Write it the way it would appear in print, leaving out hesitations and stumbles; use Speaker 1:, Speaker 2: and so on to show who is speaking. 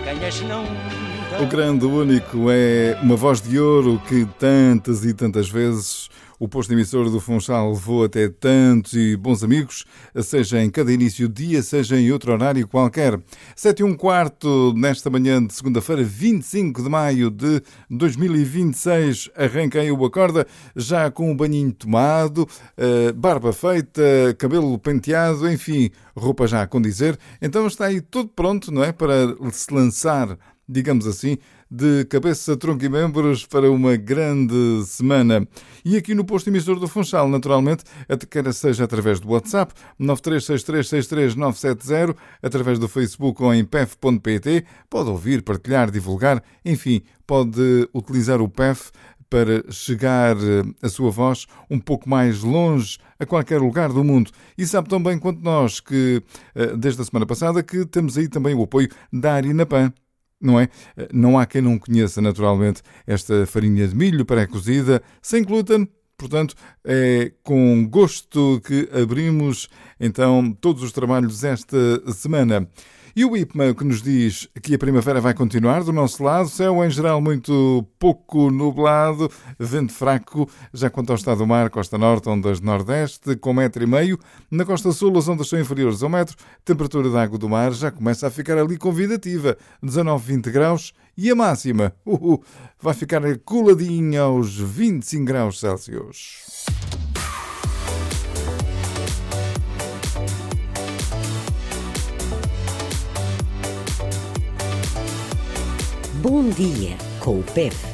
Speaker 1: ganhas não dá.
Speaker 2: O grande único é uma voz de ouro que tantas e tantas vezes o posto emissor do Funchal levou até tantos e bons amigos, seja em cada início de dia, seja em outro horário qualquer. 7h15 nesta manhã de segunda-feira, 25 de maio de 2026, arranquei o Acorda, já com o banhinho tomado, barba feita, cabelo penteado, enfim, roupa já a condizer. Então está aí tudo pronto, não é? Para se lançar, digamos assim, de cabeça, tronco e membros para uma grande semana. E aqui no posto emissor do Funchal, naturalmente, quer seja através do WhatsApp 936636970, através do Facebook ou em pef.pt, pode ouvir, partilhar, divulgar, enfim, pode utilizar o PEF para chegar a sua voz um pouco mais longe a qualquer lugar do mundo. E sabe tão bem quanto nós que, desde a semana passada, que temos aí também o apoio da Harina Pan. Não é? Não há quem não conheça, naturalmente, esta farinha de milho pré-cozida, sem glúten. Portanto, é com gosto que abrimos, então, todos os trabalhos esta semana. E o IPMA que nos diz que a primavera vai continuar do nosso lado, céu em geral muito pouco nublado, vento fraco, já quanto ao estado do mar, costa norte, ondas nordeste, com 1,5 m, na costa sul as ondas são inferiores a 1 metro, temperatura da água do mar já começa a ficar ali convidativa, 19-20 graus, e a máxima vai ficar coladinha aos 25 graus Celsius.
Speaker 3: Bom dia com o PEF.